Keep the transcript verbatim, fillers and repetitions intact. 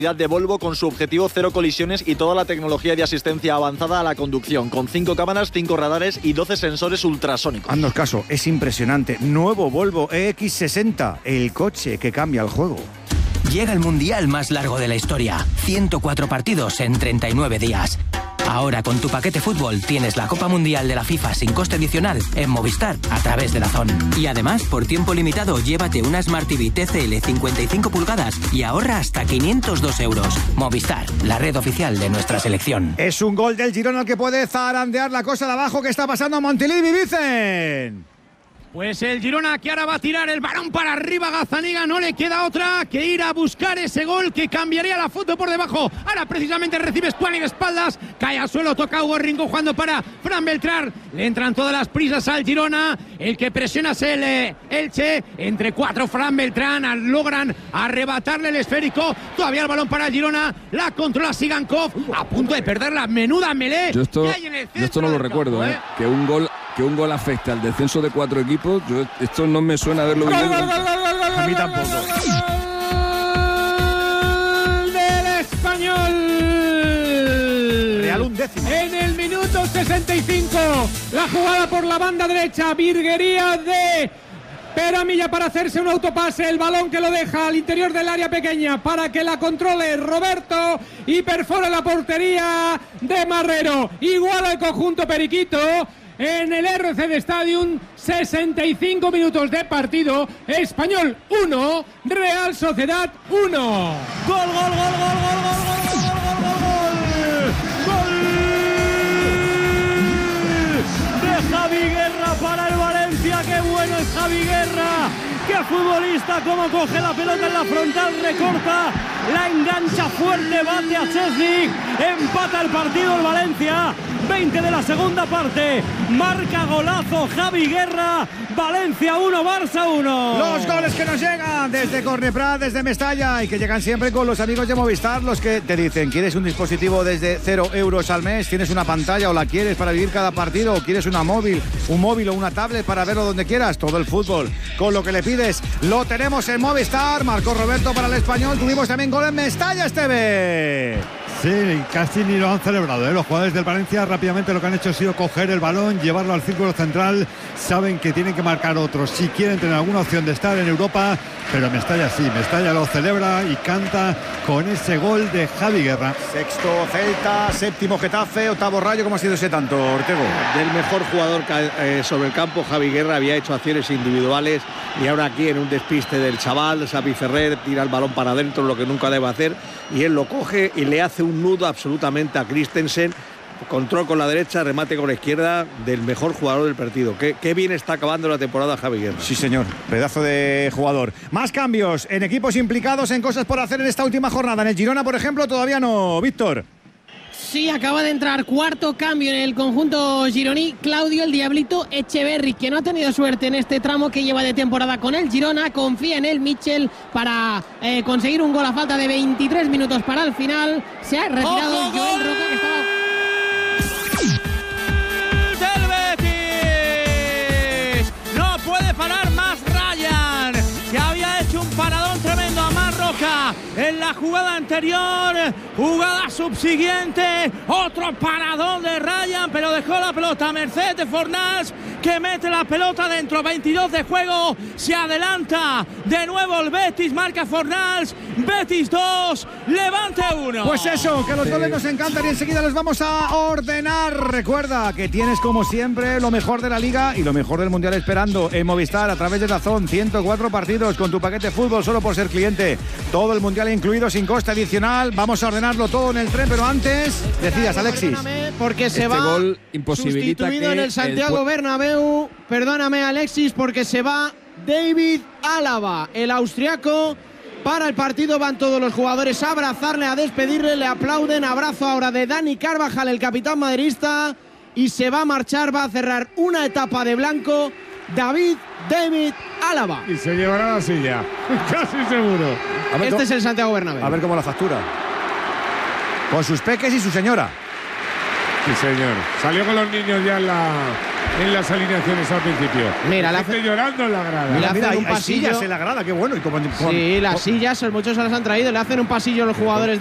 de Volvo con su objetivo cero colisiones y toda la tecnología de asistencia avanzada a la conducción, con cinco cámaras, cinco radares y doce sensores ultrasónicos. Haznos caso, es impresionante. Nuevo Volvo E X sesenta, el coche que cambia el juego. Llega el mundial más largo de la historia. ciento cuatro partidos en treinta y nueve días. Ahora con tu paquete fútbol tienes la Copa Mundial de la FIFA sin coste adicional en Movistar a través de DAZN. Y además, por tiempo limitado, llévate una Smart T V T C L cincuenta y cinco pulgadas y ahorra hasta quinientos dos euros. Movistar, la red oficial de nuestra selección. Es un gol del Girona el que puede zarandear la cosa de abajo. ¿Qué está pasando a Montilivi, Vicen? Pues el Girona que ahora va a tirar el balón para arriba. Gazzaniga, no le queda otra que ir a buscar ese gol que cambiaría la foto por debajo. Ahora precisamente recibe Stuani de espaldas, cae al suelo, toca Hugo Rincón jugando para Fran Beltrán. Le entran todas las prisas al Girona. El que presiona es el eh, Elche. Entre cuatro Fran Beltrán logran arrebatarle el esférico. Todavía el balón para el Girona. La controla Sigankov. A punto de perder la menuda melé. Yo esto, que hay en el yo esto no lo recuerdo, campo, ¿eh? ¿eh? Que un gol que un gol afecte al descenso de cuatro equipos, yo, esto no me suena haberlo vivido. A mí tampoco. ¡Gol del Español! Real undécimo. En el minuto sesenta y cinco, la jugada por la banda derecha, virguería de Peramilla para hacerse un autopase, el balón que lo deja al interior del área pequeña para que la controle Roberto y perfora la portería de Marrero. Iguala el conjunto periquito. En el R C D Stadium, sesenta y cinco minutos de partido. Español uno, Real Sociedad uno. Gol, gol, gol, gol, gol, gol, gol, gol, gol, gol. De Javi Guerra para el Valencia. Qué bueno es Javi Guerra. Qué futbolista, cómo coge la pelota en la frontal, recorta, la engancha fuerte, bate a Chesney, empata el partido el Valencia. veinte de la segunda parte, marca golazo Javi Guerra, Valencia uno, Barça uno. Los goles que nos llegan desde Corneprat, desde Mestalla y que llegan siempre con los amigos de Movistar, los que te dicen, ¿quieres un dispositivo desde cero euros al mes? ¿Tienes una pantalla o la quieres para vivir cada partido? ¿O quieres una móvil, un móvil o una tablet para verlo donde quieras? Todo el fútbol con lo que le pides lo tenemos en Movistar. Marcó Roberto para el Español, tuvimos también gol en Mestalla, Esteve. Sí, casi ni lo han celebrado, ¿eh? Los jugadores del Valencia rápidamente lo que han hecho ha sido coger el balón, llevarlo al círculo central. Saben que tienen que marcar otros si quieren tener alguna opción de estar en Europa, pero Mestalla sí, Mestalla lo celebra y canta con ese gol de Javi Guerra. Sexto Celta, séptimo Getafe, octavo Rayo. ¿Cómo ha sido ese tanto, Ortego? Del mejor jugador eh, sobre el campo, Javi Guerra había hecho acciones individuales y ahora aquí en un despiste del chaval, Xavi Ferrer tira el balón para adentro, lo que nunca debe hacer, y él lo coge y le hace un nudo absolutamente a Christensen. Control con la derecha, remate con la izquierda del mejor jugador del partido. Qué, qué bien está acabando la temporada Javi Guerra. Sí, señor, pedazo de jugador. Más cambios en equipos implicados en cosas por hacer en esta última jornada. En el Girona, por ejemplo, todavía no. Víctor. Sí, acaba de entrar cuarto cambio en el conjunto gironí, Claudio el Diablito Echeverri, que no ha tenido suerte en este tramo que lleva de temporada con el Girona. Confía en el Mitchell para eh, conseguir un gol a falta de veintitrés minutos para el final. Se ha retirado ¡Ojo, Joel gol! Roca, que estaba... ¡Del Betis! No puede parar más Ryan, que había hecho un paradón tremendo a Mar Roca en la jugada anterior. Jugada subsiguiente, otro paradón de Ryan, pero dejó la pelota a merced de Fornals, que mete la pelota dentro. Veintidós de juego, se adelanta de nuevo el Betis, marca Fornals. Betis dos, Levante uno. Pues eso, que los goles nos encantan y enseguida los vamos a ordenar. Recuerda que tienes como siempre lo mejor de la Liga y lo mejor del Mundial esperando en Movistar a través de DAZN. ciento cuatro partidos con tu paquete fútbol solo por ser cliente. Todo el Mundial incluido sin coste adicional. Vamos a ordenarlo todo en el tren, pero antes decías, Alexis. Porque se este va gol imposibilita sustituido que en el Santiago el... Bernabéu. Perdóname, Alexis, porque se va David Álava, el austriaco. Para el partido van todos los jugadores a abrazarle, a despedirle, le aplauden. Abrazo ahora de Dani Carvajal, el capitán madridista, y se va a marchar, va a cerrar una etapa de blanco David David Álava. Y se llevará la silla, casi seguro. Ver, este es el Santiago Bernabéu. A ver cómo la factura. Con sus peques y su señora. Sí, señor. Salió con los niños ya en la, en las alineaciones al principio. Mira, la hace llorando en la grada. Le hacen Mira, hay, un hay pasillo. sillas en la grada, qué bueno. Y como, Sí, las sillas, muchos se las han traído. Le hacen un pasillo a los jugadores